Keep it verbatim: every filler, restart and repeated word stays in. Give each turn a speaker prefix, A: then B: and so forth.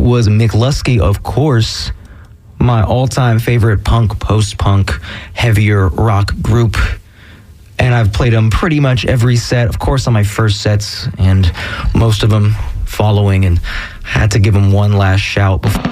A: That was McLusky, of course, my all-time favorite punk, post-punk, heavier rock group. And I've played them pretty much every set, of course, on my first sets, and most of them following, and had to give them one last shout before